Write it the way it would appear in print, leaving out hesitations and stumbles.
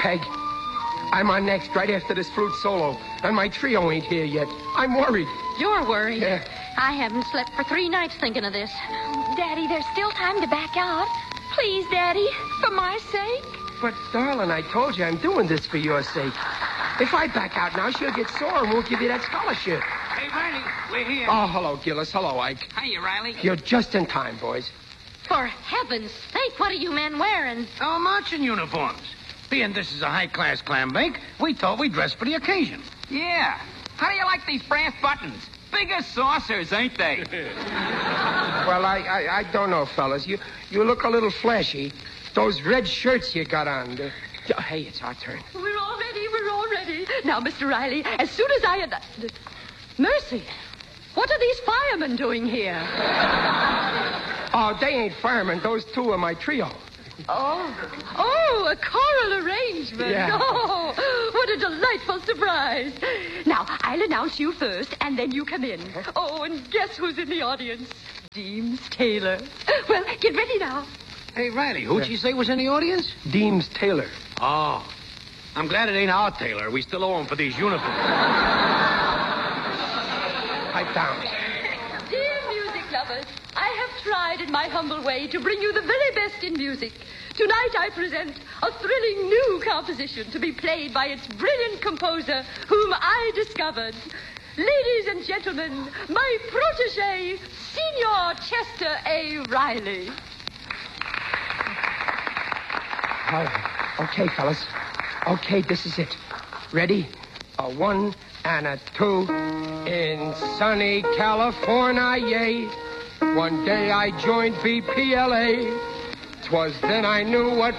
Peg, I'm on next right after this flute solo, and my trio ain't here yet. I'm worried. You're worried? Yeah. I haven't slept for 3 nights thinking of this. Daddy, there's still time to back out. Please, Daddy, for my sake. But, darling, I told you I'm doing this for your sake. If I back out now, she'll get sore and won't give you that scholarship. Hey, Riley, we're here. Oh, hello, Gillis. Hello, Ike. Hiya, Riley. You're just in time, boys. For heaven's sake, what are you men wearing? Our marching uniforms. Being this is a high-class clam bake, we thought we'd dress for the occasion. Yeah. How do you like these brass buttons? Bigger saucers, ain't they? Well, I don't know, fellas. You look a little flashy. Those red shirts you got on. Hey, it's our turn. We're all ready. Now, Mr. Riley, as soon as I... Mercy, what are these firemen doing here? Oh, they ain't firemen. Those two are my trio. Oh, a choral arrangement. Yeah. Oh, what a delightful surprise. Now, I'll announce you first, and then you come in. Oh, and guess who's in the audience? Deems Taylor. Well, get ready now. Hey, Riley, who'd you say was in the audience? Deems Taylor. Oh, I'm glad it ain't our Taylor. We still owe him for these uniforms. Pipe down. Dear music lovers, I have tried in my humble way to bring you the very best in music. Tonight I present a thrilling new composition to be played by its brilliant composer, whom I discovered. Ladies and gentlemen, my protege, Senior Chester A. Riley. Okay, fellas. Okay, this is it. Ready? A 1 and a 2. In sunny California, yay. One day I joined BPLA. 'Twas then I knew what